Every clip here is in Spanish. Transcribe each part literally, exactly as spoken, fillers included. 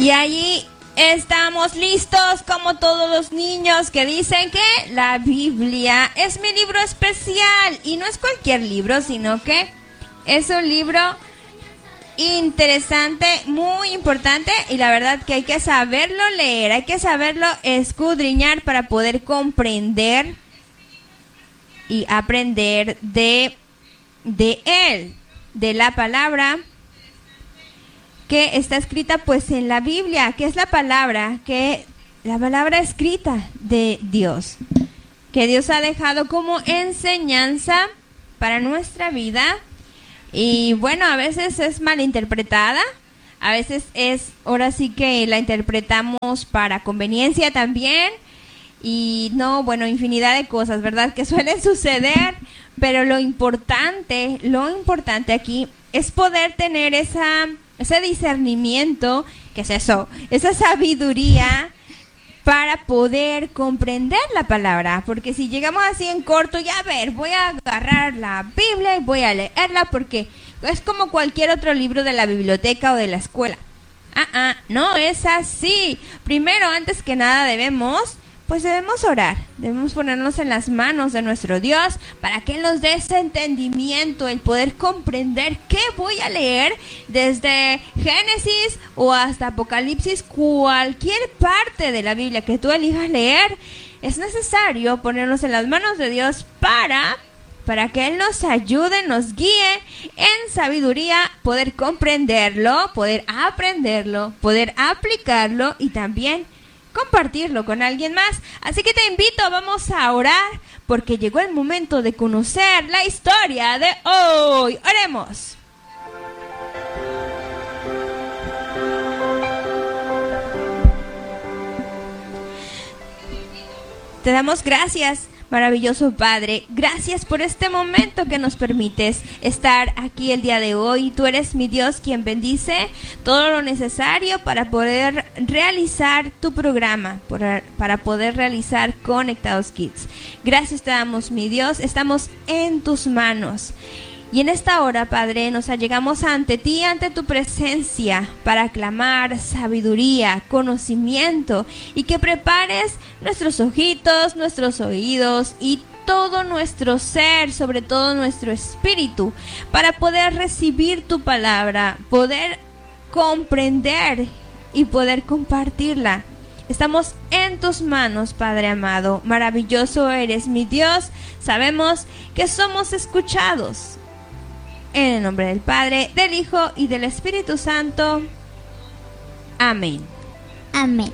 Y allí estamos listos como todos los niños que dicen que la Biblia es mi libro especial. Y no es cualquier libro, sino que es un libro interesante, muy importante, y la verdad que hay que saberlo leer, hay que saberlo escudriñar para poder comprender y aprender de, de él, de la palabra que está escrita pues en la Biblia, que es la palabra, que la palabra escrita de Dios, que Dios ha dejado como enseñanza para nuestra vida. Y bueno, a veces es malinterpretada, a veces es, ahora sí que la interpretamos para conveniencia también, y no, bueno, infinidad de cosas, ¿verdad?, que suelen suceder, pero lo importante, lo importante aquí es poder tener esa, ese discernimiento, ¿qué es eso?, esa sabiduría para poder comprender la palabra, porque si llegamos así en corto, ya a ver, voy a agarrar la Biblia y voy a leerla, porque es como cualquier otro libro de la biblioteca o de la escuela. Ah, ah, no es así. Primero, antes que nada, debemos, pues debemos orar, debemos ponernos en las manos de nuestro Dios para que Él nos dé ese entendimiento, el poder comprender qué voy a leer desde Génesis o hasta Apocalipsis, cualquier parte de la Biblia que tú elijas leer. Es necesario ponernos en las manos de Dios para, para que Él nos ayude, nos guíe en sabiduría, poder comprenderlo, poder aprenderlo, poder aplicarlo y también compartirlo con alguien más. Así que te invito, vamos a orar, porque llegó el momento de conocer la historia de hoy. Oremos. Te damos gracias, maravilloso Padre. Gracias por este momento que nos permites estar aquí el día de hoy. Tú eres mi Dios, quien bendice todo lo necesario para poder realizar tu programa, para poder realizar Conectados Kids. Gracias te damos, mi Dios. Estamos en tus manos. Y en esta hora, Padre, nos allegamos ante ti, ante tu presencia, para clamar sabiduría, conocimiento, y que prepares nuestros ojitos, nuestros oídos y todo nuestro ser, sobre todo nuestro espíritu, para poder recibir tu palabra, poder comprender y poder compartirla. Estamos en tus manos, Padre amado. Maravilloso eres, mi Dios. Sabemos que somos escuchados. En el nombre del Padre, del Hijo y del Espíritu Santo. Amén. Amén.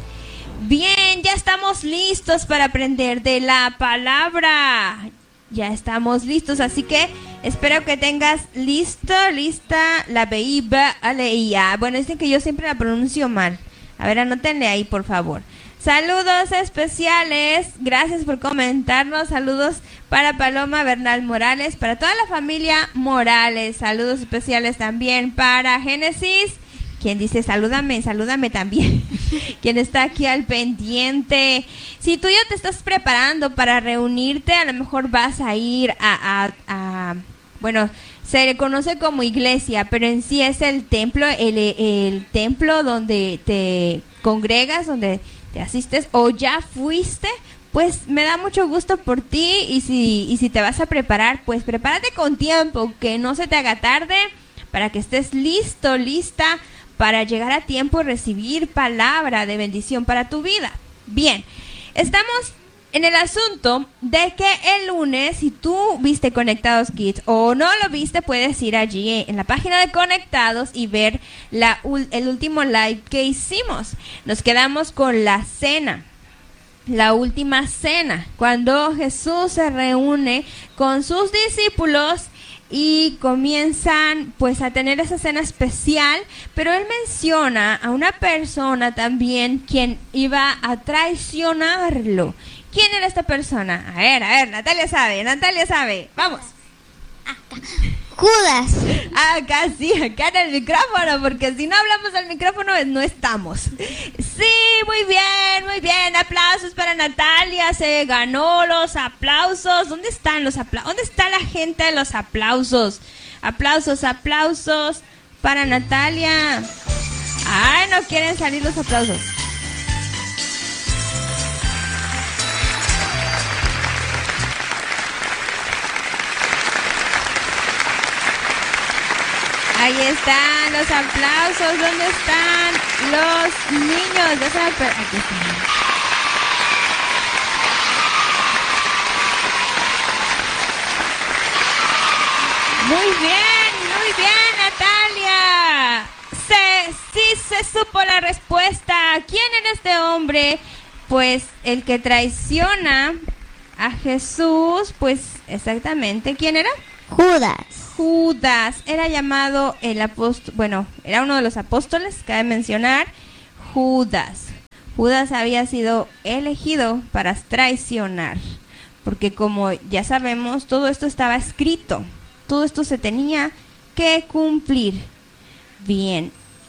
Bien, ya estamos listos para aprender de la palabra. Ya estamos listos, así que espero que tengas listo, lista la Biblia, aleía. Bueno, dicen que yo siempre la pronuncio mal. A ver, anótenle ahí, por favor. Saludos especiales, gracias por comentarnos. Saludos para Paloma Bernal Morales, para toda la familia Morales. Saludos especiales también para Génesis, quien dice salúdame, salúdame también. Quien está aquí al pendiente. Si tú ya te estás preparando para reunirte, a lo mejor vas a ir a, a, a bueno, se le conoce como iglesia, pero en sí es el templo, el, el templo donde te congregas, donde te asistes o ya fuiste. Pues me da mucho gusto por ti, y si, y si te vas a preparar, pues prepárate con tiempo, que no se te haga tarde, para que estés listo, lista, para llegar a tiempo y recibir palabra de bendición para tu vida. Bien, estamos en el asunto de que el lunes, si tú viste Conectados Kids o no lo viste, puedes ir allí en la página de Conectados y ver la, el último live que hicimos. Nos quedamos con la cena, la última cena, cuando Jesús se reúne con sus discípulos y comienzan pues a tener esa cena especial, pero él menciona a una persona también quien iba a traicionarlo. ¿Quién era esta persona? A ver, a ver, Natalia sabe, Natalia sabe. Vamos. Acá. Judas. Acá sí, acá en el micrófono, porque si no hablamos al micrófono no estamos. Sí, muy bien, muy bien. Aplausos para Natalia, se ganó los aplausos. ¿Dónde están los aplausos? ¿Dónde está la gente de los aplausos? Aplausos, aplausos para Natalia. Ay, no o quieren salir los aplausos? Ahí están los aplausos. ¿Dónde están los niños? Déjame per- Aquí están. Muy bien, muy bien, Natalia. Se, sí se supo la respuesta. ¿Quién era este hombre? Pues el que traiciona a Jesús, pues exactamente, ¿quién era? Judas. Judas, era llamado el apóstol, bueno, era uno de los apóstoles, cabe mencionar, Judas. Judas había sido elegido para traicionar, porque como ya sabemos, todo esto estaba escrito, todo esto se tenía que cumplir. Bien,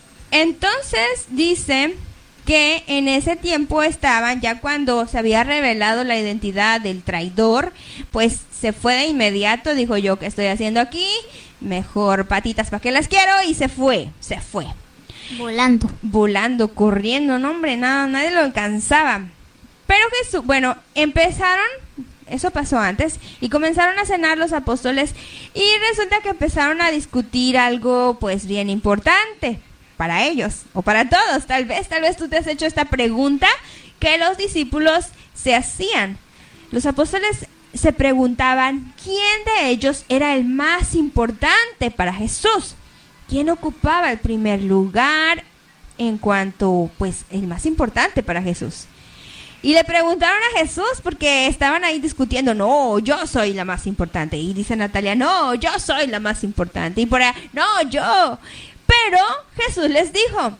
entonces dice que en ese tiempo estaban, ya cuando se había revelado la identidad del traidor, pues se fue de inmediato, dijo yo, ¿qué estoy haciendo aquí? Mejor patitas para que las quiero, y se fue, se fue. Volando. Volando, corriendo, no hombre, nada, nadie lo alcanzaba. Pero Jesús, bueno, empezaron, eso pasó antes, y comenzaron a cenar los apóstoles, y resulta que empezaron a discutir algo pues bien importante para ellos, o para todos, tal vez, tal vez tú te has hecho esta pregunta que los discípulos se hacían. Los apóstoles se preguntaban quién de ellos era el más importante para Jesús, quién ocupaba el primer lugar en cuanto, pues, el más importante para Jesús. Y le preguntaron a Jesús porque estaban ahí discutiendo, no, yo soy la más importante. Y dice Natalia, no, yo soy la más importante. Y por ahí, no, yo. Pero Jesús les dijo,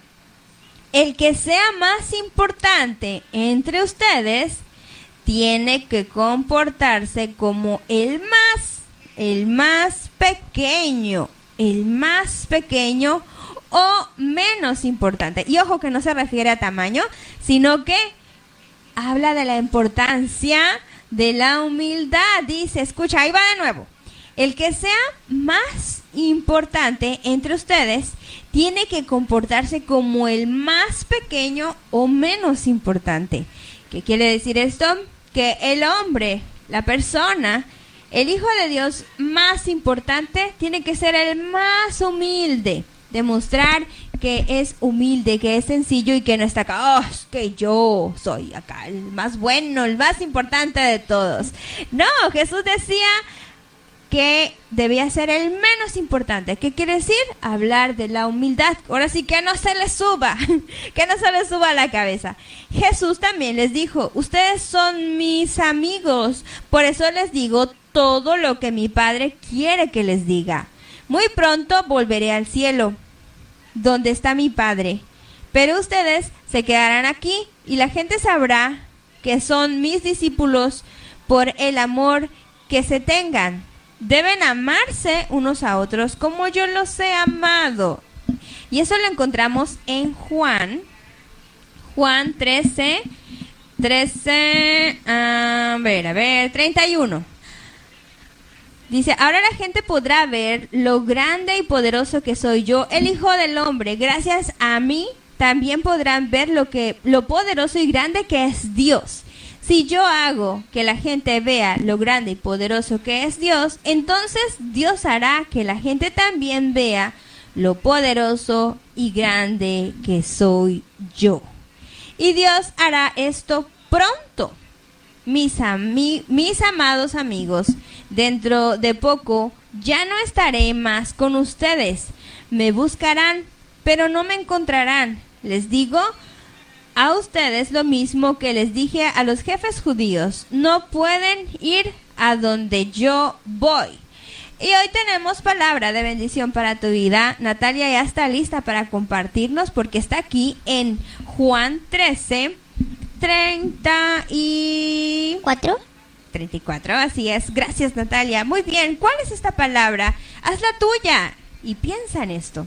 el que sea más importante entre ustedes tiene que comportarse como el más, el más pequeño, el más pequeño o menos importante. Y ojo que no se refiere a tamaño, sino que habla de la importancia de la humildad. Dice, escucha, ahí va de nuevo. El que sea más importante entre ustedes tiene que comportarse como el más pequeño o menos importante. ¿Qué quiere decir esto? Que el hombre, la persona, el Hijo de Dios más importante tiene que ser el más humilde. Demostrar que es humilde, que es sencillo y que no está acá, oh, es que yo soy acá el más bueno, el más importante de todos. No, Jesús decía que debía ser el menos importante. ¿Qué quiere decir? Hablar de la humildad. Ahora sí, que no se les suba, que no se les suba a la cabeza. Jesús también les dijo, ustedes son mis amigos, por eso les digo todo lo que mi Padre quiere que les diga. Muy pronto volveré al cielo, donde está mi Padre, pero ustedes se quedarán aquí y la gente sabrá que son mis discípulos por el amor que se tengan. Deben amarse unos a otros como yo los he amado. Y eso lo encontramos en Juan, Juan trece, trece, a ver, a ver, treinta y uno. Dice, ahora la gente podrá ver lo grande y poderoso que soy yo, el Hijo del Hombre. Gracias a mí también podrán ver lo que, lo poderoso y grande que es Dios. Si yo hago que la gente vea lo grande y poderoso que es Dios, entonces Dios hará que la gente también vea lo poderoso y grande que soy yo. Y Dios hará esto pronto. Mis, ami- mis amados amigos, dentro de poco ya no estaré más con ustedes. Me buscarán, pero no me encontrarán. Les digo a ustedes lo mismo que les dije a los jefes judíos. No pueden ir a donde yo voy. Y hoy tenemos palabra de bendición para tu vida. Natalia ya está lista para compartirnos porque está aquí en Juan trece, treinta y ¿Cuatro? treinta y cuatro, así es. Gracias, Natalia. Muy bien, ¿cuál es esta palabra? Hazla tuya y piensa en esto.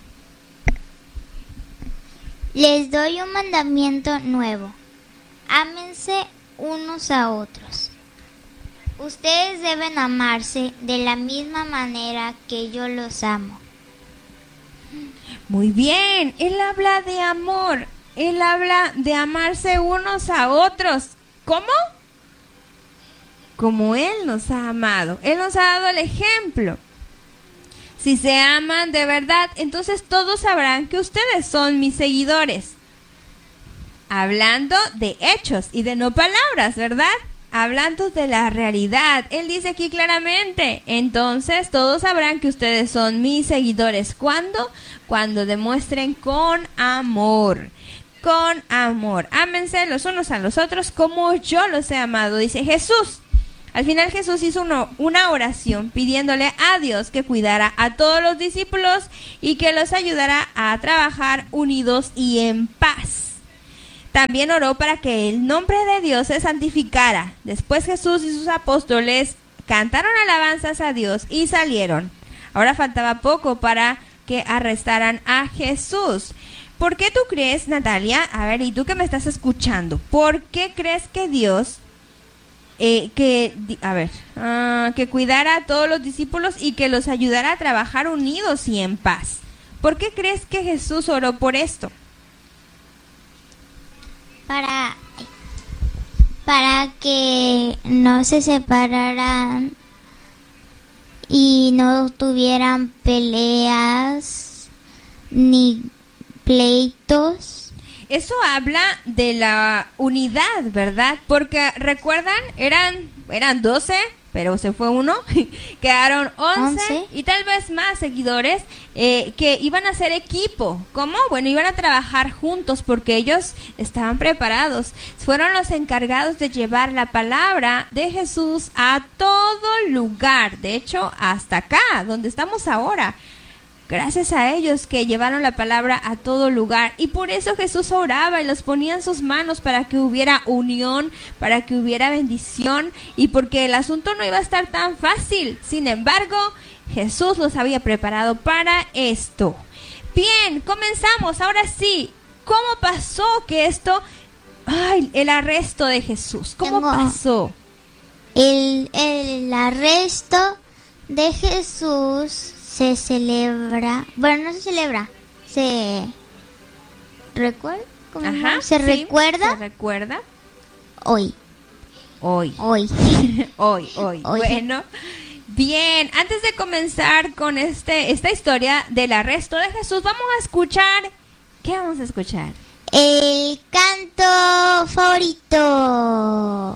Les doy un mandamiento nuevo. Ámense unos a otros. Ustedes deben amarse de la misma manera que yo los amo. Muy bien, él habla de amor, él habla de amarse unos a otros. ¿Cómo? Como él nos ha amado, él nos ha dado el ejemplo. Si se aman de verdad, entonces todos sabrán que ustedes son mis seguidores. Hablando de hechos y de no palabras, ¿verdad? Hablando de la realidad. Él dice aquí claramente, entonces todos sabrán que ustedes son mis seguidores. ¿Cuándo? Cuando demuestren con amor. Con amor. Ámense los unos a los otros como yo los he amado, dice Jesús. Al final Jesús hizo uno, una oración pidiéndole a Dios que cuidara a todos los discípulos y que los ayudara a trabajar unidos y en paz. También oró para que el nombre de Dios se santificara. Después Jesús y sus apóstoles cantaron alabanzas a Dios y salieron. Ahora faltaba poco para que arrestaran a Jesús. ¿Por qué tú crees, Natalia? A ver, y tú que me estás escuchando, ¿por qué crees que Dios, eh, que, a ver, uh, que cuidara a todos los discípulos y que los ayudara a trabajar unidos y en paz? ¿Por qué crees que Jesús oró por esto? Para, para que no se separaran y no tuvieran peleas ni pleitos. Eso habla de la unidad, ¿verdad? Porque recuerdan, eran, eran doce, pero se fue uno, quedaron once, once y tal vez más seguidores eh, que iban a ser equipo. ¿Cómo? Bueno, iban a trabajar juntos porque ellos estaban preparados. Fueron los encargados de llevar la palabra de Jesús a todo lugar. De hecho, hasta acá, donde estamos ahora. Gracias a ellos que llevaron la palabra a todo lugar. Y por eso Jesús oraba y los ponía en sus manos para que hubiera unión, para que hubiera bendición y porque el asunto no iba a estar tan fácil. Sin embargo, Jesús los había preparado para esto. Bien, comenzamos. Ahora sí, ¿cómo pasó que esto... Ay, el arresto de Jesús. ¿Cómo Tengo pasó? El, el arresto de Jesús... Se celebra, bueno, no se celebra, se recuerda, ¿cómo Ajá, se sí, recuerda, se recuerda hoy, hoy, hoy, hoy, hoy. Hoy. Bueno, bien. Antes de comenzar con este esta historia del arresto de Jesús, vamos a escuchar. ¿Qué vamos a escuchar? El canto favorito.